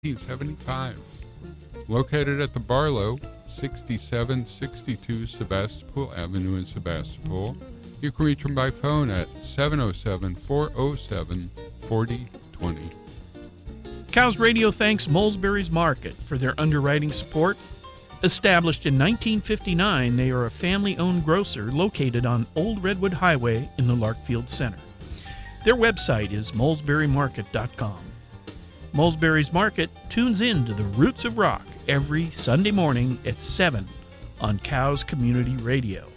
1975. Located at the Barlow, 6762 Sebastopol Avenue in Sebastopol. You can reach them by phone at 707-407-4020. Cows Radio thanks Molesbury's Market for their underwriting support. Established in 1959, they are a family-owned grocer located on Old Redwood Highway in the Larkfield Center. Their website is molesburymarket.com. Molesbury's Market tunes in to the Roots of Rock every Sunday morning at 7 on Cows Community Radio.